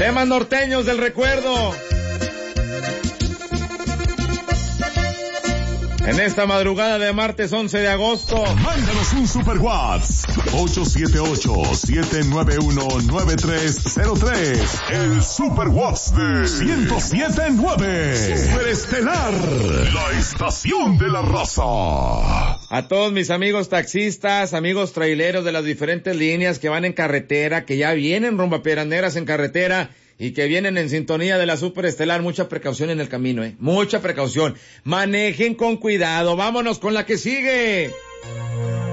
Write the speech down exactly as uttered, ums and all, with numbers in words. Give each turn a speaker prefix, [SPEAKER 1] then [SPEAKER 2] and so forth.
[SPEAKER 1] Temas norteños del recuerdo. En esta madrugada de martes once de agosto.
[SPEAKER 2] Mándanos un super WhatsApp. ocho siete ocho, siete nueve uno, nueve tres cero tres. El super WhatsApp de ciento siete punto nueve. Superestelar. La estación de la raza.
[SPEAKER 1] A todos mis amigos taxistas, amigos traileros de las diferentes líneas que van en carretera, que ya vienen rumbo a Piedras Negras en carretera y que vienen en sintonía de la Superestelar, mucha precaución en el camino, eh, mucha precaución. Manejen con cuidado. Vámonos con la que sigue.